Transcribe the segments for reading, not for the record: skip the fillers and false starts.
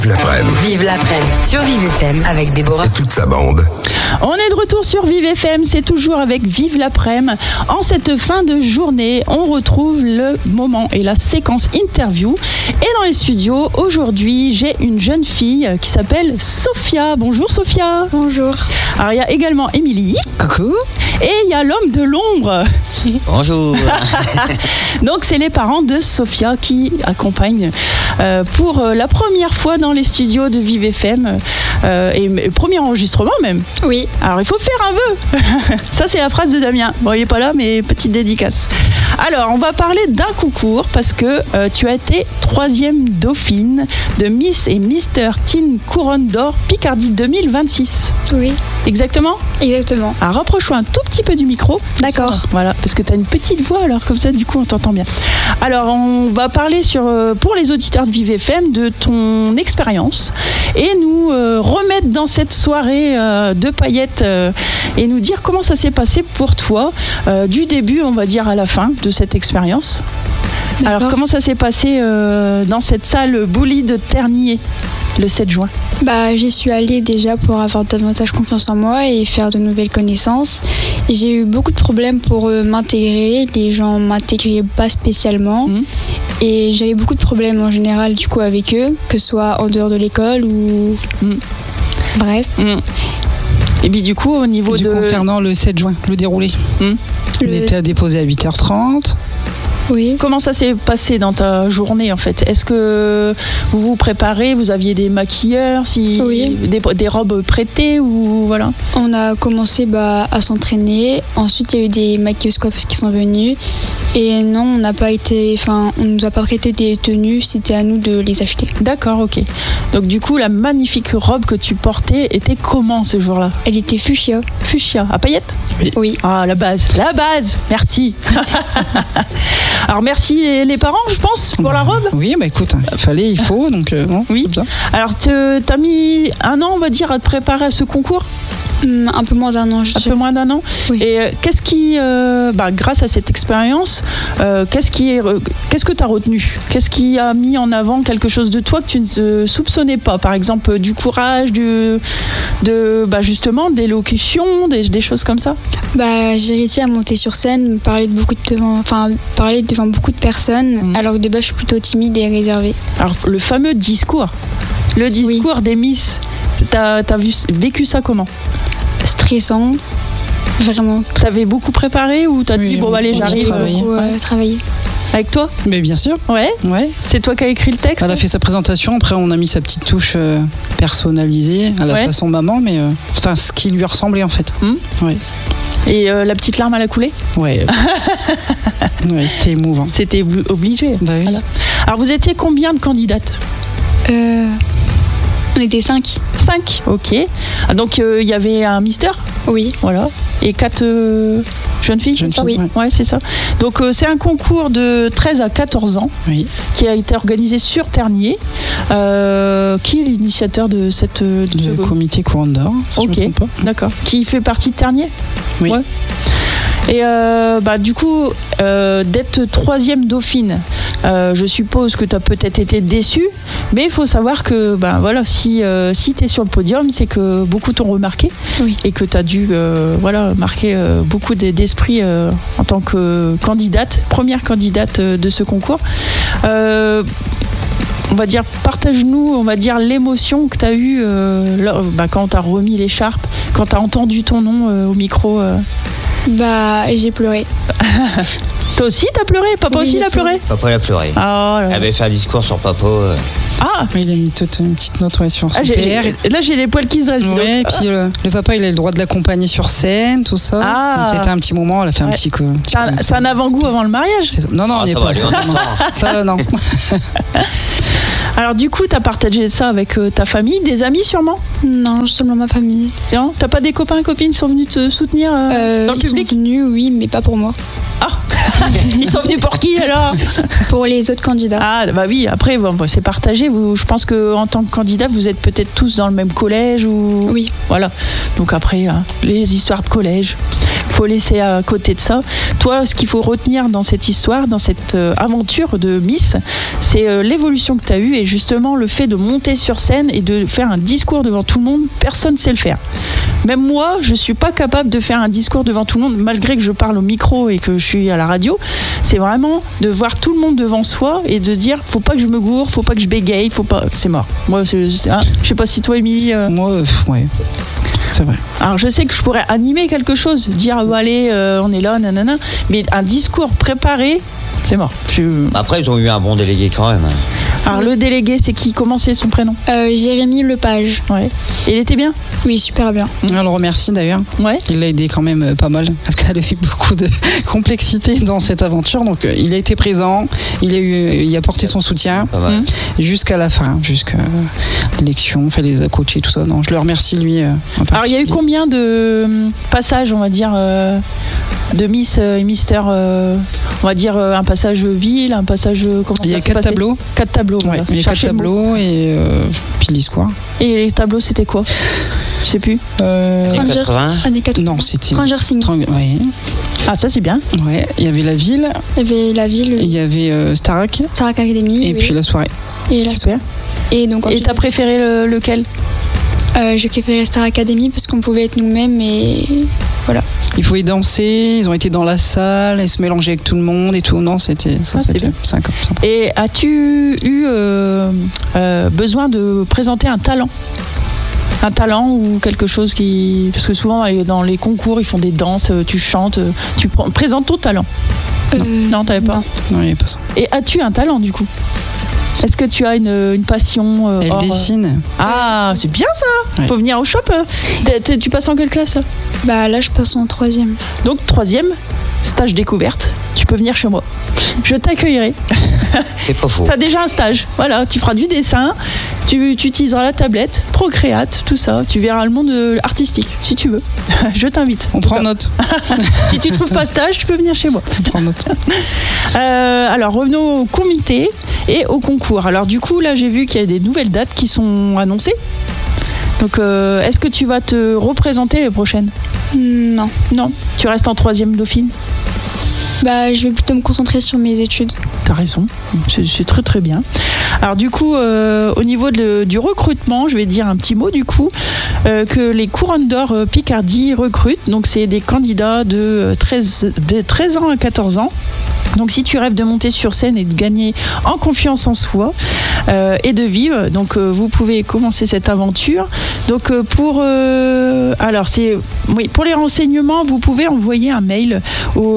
Vive l'après-midi sur Vive FM avec Déborah et toute sa bande. On est de retour sur Vive FM, c'est toujours avec Vive l'après-midi. En cette fin de journée, on retrouve le moment et la séquence interview. Et dans les studios, aujourd'hui, j'ai une jeune fille qui s'appelle Sophia. Bonjour Sophia. Bonjour. Alors il y a également Émilie. Coucou. Et il y a l'homme de l'ombre. Bonjour. Donc c'est les parents de Sophia qui accompagnent pour la première fois dans les studios de Vive FM et premier enregistrement même. Oui. Alors il faut faire un vœu. Ça c'est la phrase de Damien. Bon, il n'est pas là, mais petite dédicace. Alors on va parler d'un concours parce que tu as été 3e dauphine de Miss et Mister Teen Couronne d'Or Picardie 2026. Oui. Exactement ? Exactement. Alors rapproche-toi un tout petit peu du micro. D'accord. Voilà, parce que tu as une petite voix, alors comme ça du coup on t'entend bien. Alors on va parler pour les auditeurs de Vive FM de ton expérience et nous remettre dans cette soirée de paillettes et nous dire comment ça s'est passé pour toi du début on va dire à la fin de cette expérience. D'accord. Alors comment ça s'est passé dans cette salle Bouli de Ternier le 7 juin? J'y suis allée déjà pour avoir davantage confiance en moi et faire de nouvelles connaissances. Et j'ai eu beaucoup de problèmes pour m'intégrer. Les gens ne m'intégraient pas spécialement. Et j'avais beaucoup de problèmes en général du coup avec eux, que ce soit en dehors de l'école ou... Bref. Et puis du coup au niveau concernant le 7 juin, le déroulé, il était à déposer à 8h30. Oui. Comment ça s'est passé dans ta journée en fait? Est-ce que vous vous préparez? Vous aviez des maquilleurs, oui. des robes prêtées ou voilà? On a commencé à s'entraîner. Ensuite, il y a eu des maquilleuses coiffeuses qui sont venues. Et non, on nous a pas prêté des tenues. C'était à nous de les acheter. D'accord, ok. Donc du coup, la magnifique robe que tu portais était comment ce jour-là? Elle était fuchsia. Fuchsia, à paillettes? Oui. Ah, la base, merci. Alors merci les parents, je pense, pour la robe. Oui, écoute, il faut, donc non, oui. C'est bien. Alors t'as mis un an, on va dire, à te préparer à ce concours? Un peu moins d'un an, je dirais. Un peu moins d'un an. Oui. Et qu'est-ce qui, grâce à cette expérience, qu'est-ce que tu as retenu? Qu'est-ce qui a mis en avant quelque chose de toi que tu ne soupçonnais pas? Par exemple, du courage, justement, de l'élocution, des choses comme ça? J'ai réussi à monter sur scène, parler devant beaucoup de personnes, alors que de base, je suis plutôt timide et réservée. Alors, le fameux discours, oui. Des Miss, t'as vécu ça comment? Stressant, vraiment. T'avais beaucoup préparé ou t'as dit allez, j'arrive? Travailler. Avec toi? Mais bien sûr. Ouais. C'est toi qui as écrit le texte? Elle a fait sa présentation, après on a mis sa petite touche personnalisée à la façon maman, mais ce qui lui ressemblait en fait. Ouais. Et la petite larme à la coulée? Ouais. C'était émouvant. C'était obligé. Oui. Voilà. Alors vous étiez combien de candidates? On était 5. 5, ok. Donc il y avait un mister? Oui. Voilà. Et 4 jeunes filles? Oui. Ouais, c'est ça. Donc c'est un concours de 13 à 14 ans qui a été organisé sur Ternier. Qui est l'initiateur de cette... Le comité Couronne d'Or, si je me trompe pas. D'accord. Qui fait partie de Ternier? Oui. Ouais. Et du coup, d'être 3e dauphine, je suppose que tu as peut-être été déçue, mais il faut savoir que si tu es sur le podium, c'est que beaucoup t'ont remarqué et que tu as dû marquer beaucoup d'esprit en tant que candidate, première candidate de ce concours. On va dire, partage-nous, l'émotion que tu as eue quand tu as remis l'écharpe, quand tu as entendu ton nom au micro. J'ai pleuré. Toi aussi, t'as pleuré? Papa aussi l'a pleuré? Papa l'a pleuré. Elle avait fait un discours sur papa. Il a mis une petite note sur son père. Là, j'ai les poils qui se restent. Ouais, et puis le papa, il a le droit de l'accompagner sur scène, tout ça. Donc, c'était un petit moment, elle a fait un petit c'est un avant-goût avant le mariage? Non, on n'y est pas. Ça, non. Alors du coup, tu as partagé ça avec ta famille, des amis sûrement? Non, seulement ma famille. Non, t'as pas des copains et copines qui sont venus te soutenir dans le public? Ils sont venus, oui, mais pas pour moi. Ah. Ils sont venus pour qui alors? Pour les autres candidats. Ah oui, après c'est partagé. Je pense qu'en tant que candidat, vous êtes peut-être tous dans le même collège ou... Oui. Voilà. Donc après, les histoires de collège. Il faut laisser à côté de ça. Toi, ce qu'il faut retenir dans cette histoire, dans cette aventure de Miss, c'est l'évolution que tu as eue et justement le fait de monter sur scène et de faire un discours devant tout le monde. Personne ne sait le faire. Même moi, je ne suis pas capable de faire un discours devant tout le monde, malgré que je parle au micro et que je suis à la radio. C'est vraiment de voir tout le monde devant soi et de dire, faut pas que je me gourre, faut pas que je bégaye, faut pas... C'est mort. Moi, je sais pas si toi, Émilie... Moi, ouais. C'est vrai. Alors je sais que je pourrais animer quelque chose, dire allez, on est là, nanana, mais un discours préparé, c'est mort. Après, ils ont eu un bon délégué quand même. Alors le délégué, c'est qui? Comment c'est son prénom? Jérémy Lepage. Ouais. Et il était bien? Oui, super bien. On le remercie d'ailleurs. Ouais. Il l'a aidé quand même pas mal parce qu'elle a eu beaucoup de complexité dans cette aventure. Donc il a été présent, il a porté son soutien jusqu'à la fin, jusqu'à l'élection, les a coachés, tout ça. Non, je le remercie lui. Alors il y a eu combien de passages, on va dire, de Miss et Mister, on va dire un passage ville, un passage il y a 4 tableaux. 4 tableaux. Ouais, il y a 4 tableaux et puis le discours. Et les tableaux, c'était quoi? Je sais plus. Années 80. Non, c'était Stranger Things. Ouais. Ah, ça c'est bien. Ouais, il y avait la ville. Il y avait la ville. Il y avait Starac. Starac Academy. Et puis la soirée. Et la soirée. Et donc. Et t'as préféré lequel? J'ai préféré Star Academy parce qu'on pouvait être nous-mêmes et voilà. Il faut y danser, ils ont été dans la salle et se mélanger avec tout le monde et tout. Non, c'était sympa. Et as-tu eu besoin de présenter un talent ou quelque chose qui... Parce que souvent dans les concours ils font des danses, tu chantes, tu présentes ton talent. Non, t'avais pas. Non, il n'y avait pas ça. Et as-tu un talent du coup? Est-ce que tu as une passion Elle dessine. Ah, c'est bien ça. Faut venir au shop. Tu passes en quelle classe là? Bah là, je passe en 3e. Donc 3e, stage découverte. Tu peux venir chez moi. Je t'accueillerai. C'est pas faux. T'as déjà un stage. Voilà, tu feras du dessin. Tu utiliseras la tablette, Procréate, tout ça. Tu verras le monde artistique, si tu veux. Je t'invite. On prend note. Si tu trouves pas stage, tu peux venir chez moi. On prend note. Alors, revenons au comité et au concours. Alors, du coup, là, j'ai vu qu'il y a des nouvelles dates qui sont annoncées. Donc, est-ce que tu vas te représenter les prochaines? Non. Non. Tu restes en 3e Dauphine? Bah, je vais plutôt me concentrer sur mes études. T'as raison, c'est très très bien. Alors du coup, au niveau du recrutement, je vais dire un petit mot du coup, que les Couronnes d'Or Picardie recrutent. Donc c'est des candidats de 13 ans à 14 ans. Donc si tu rêves de monter sur scène et de gagner en confiance en soi et de vivre, donc vous pouvez commencer cette aventure. Donc pour les renseignements, vous pouvez envoyer un mail au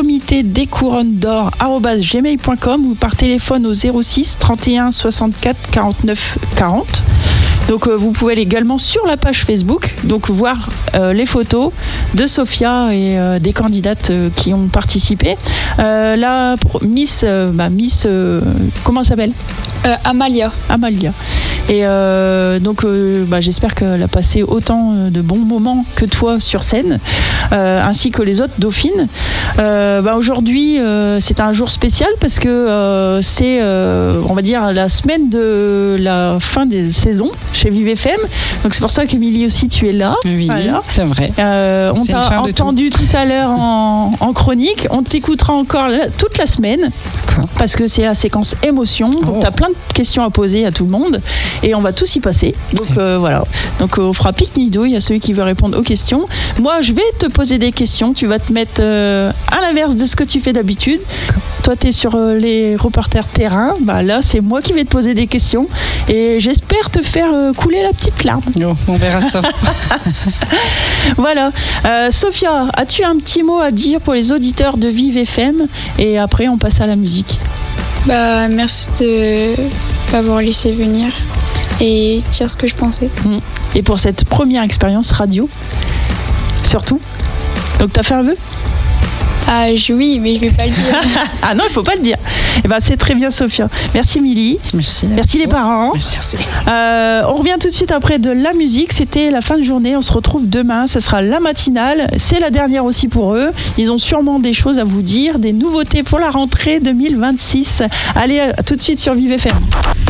lecomité-des-couronnes-d'or@gmail.com ou par téléphone au 06 31 64 49 40. Donc vous pouvez aller également sur la page Facebook, donc voir les photos de Sophia et des candidates qui ont participé. Là, pour Miss, comment elle s'appelle? Amalia. Et donc j'espère qu'elle a passé autant de bons moments que toi sur scène, ainsi que les autres dauphines. Aujourd'hui, c'est un jour spécial parce que c'est, on va dire, la semaine de la fin des saisons chez Vive FM. Donc c'est pour ça qu'Émilie aussi, tu es là. Oui, voilà. C'est vrai. On t'a entendu tout à l'heure en chronique. On t'écoutera encore toute la semaine. D'accord. Parce que c'est la séquence émotion. Donc tu as plein de questions à poser à tout le monde. Et on va tous y passer. Donc voilà. Donc on fera pique-nique-douille. Il y a celui qui veut répondre aux questions. Moi, je vais te poser des questions. Tu vas te mettre à l'inverse de ce que tu fais d'habitude. Toi, tu es sur les reporters terrain. Là, c'est moi qui vais te poser des questions. Et j'espère te faire couler la petite larme. On verra ça. Voilà. Sophia, as-tu un petit mot à dire pour les auditeurs de Vive FM? Et après, on passe à la musique. Merci de m'avoir laissé venir et dire ce que je pensais. Et pour cette première expérience radio, surtout. Donc, t'as fait un vœu? Oui, mais je vais pas le dire. Ah non, il faut pas le dire. C'est très bien, Sophia. Merci, Milly. Merci les parents. Merci. On revient tout de suite après de la musique. C'était la fin de journée. On se retrouve demain. Ce sera la matinale. C'est la dernière aussi pour eux. Ils ont sûrement des choses à vous dire, des nouveautés pour la rentrée 2026. Allez, tout de suite sur Vive FM.